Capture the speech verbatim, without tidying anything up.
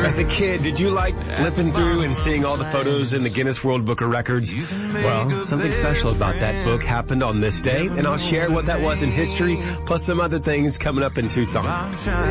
As a kid, did you like flipping through and seeing all the photos in the Guinness World Book of Records? Well, something special about that book happened on this day, and I'll share what that was in history, plus some other things coming up in Tucson.